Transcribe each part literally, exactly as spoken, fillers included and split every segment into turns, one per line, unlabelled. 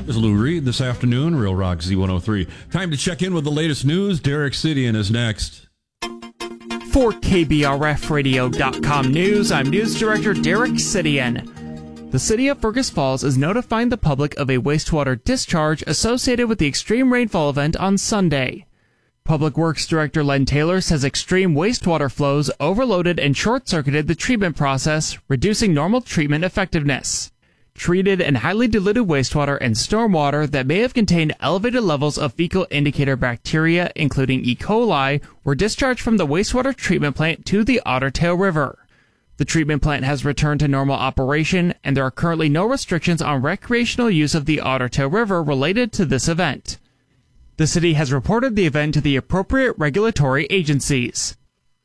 This is Lou Reed this afternoon, Real Rock Z one oh three. Time to check in with the latest news. Derek Sidian is next.
For K B R F radio dot com News, I'm News Director Derek Sidian. The city of Fergus Falls is notifying the public of a wastewater discharge associated with the extreme rainfall event on Sunday. Public Works Director Len Taylor says extreme wastewater flows overloaded and short-circuited the treatment process, reducing normal treatment effectiveness. Treated and highly diluted wastewater and stormwater that may have contained elevated levels of fecal indicator bacteria, including E. coli, were discharged from the wastewater treatment plant to the Otter Tail River. The treatment plant has returned to normal operation, and there are currently no restrictions on recreational use of the Otter Tail River related to this event. The city has reported the event to the appropriate regulatory agencies.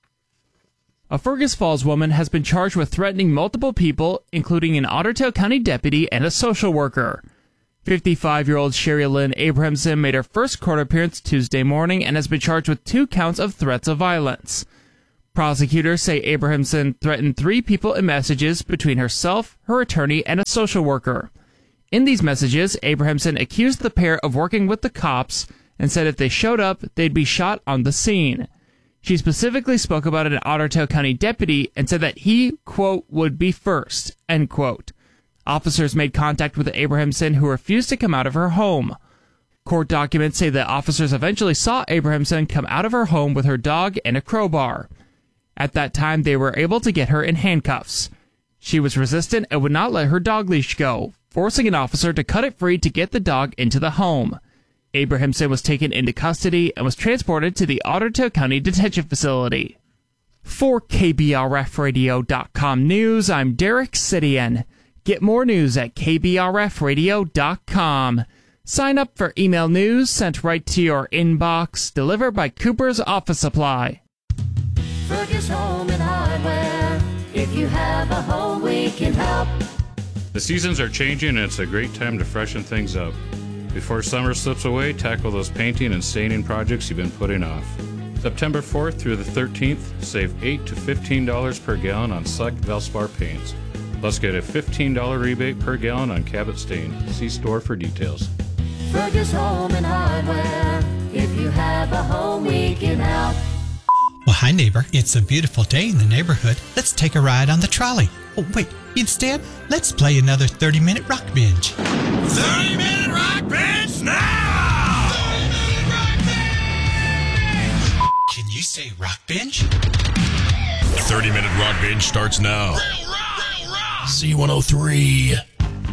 A Fergus Falls woman has been charged with threatening multiple people, including an Otter Tail County deputy and a social worker. fifty-five-year-old Sherry Lynn Abrahamson made her first court appearance Tuesday morning and has been charged with two counts of threats of violence. Prosecutors say Abrahamson threatened three people in messages between herself, her attorney, and a social worker. In these messages, Abrahamson accused the pair of working with the cops and said if they showed up, they'd be shot on the scene. She specifically spoke about an Otter Tail County deputy and said that he, quote, would be first, end quote. Officers made contact with Abrahamson, who refused to come out of her home. Court documents say that officers eventually saw Abrahamson come out of her home with her dog and a crowbar. At that time, they were able to get her in handcuffs. She was resistant and would not let her dog leash go, forcing an officer to cut it free to get the dog into the home. Abrahamson was taken into custody and was transported to the Otter Tail County Detention Facility. For K B R F radio dot com News, I'm Derek Sidian. Get more news at K B R F radio dot com. Sign up for email news sent right to your inbox, delivered by Cooper's Office Supply.
Fergus Home and Hardware. If you have a home, we can help.
The seasons are changing and it's a great time to freshen things up. Before summer slips away, tackle those painting and staining projects you've been putting off. September fourth through the thirteenth, save eight to fifteen dollars per gallon on select Valspar paints. Plus get a fifteen dollars rebate per gallon on Cabot stain. See store for details.
Fergus Home and Hardware. If you have a home, we can help.
Well, hi, neighbor. It's a beautiful day in the neighborhood. Let's take a ride on the trolley. Oh, wait. Instead, let's play another thirty-minute rock binge.
thirty-minute rock binge now! thirty-minute rock binge!
Can you say rock binge?
thirty-minute rock binge starts now.
Z one oh three.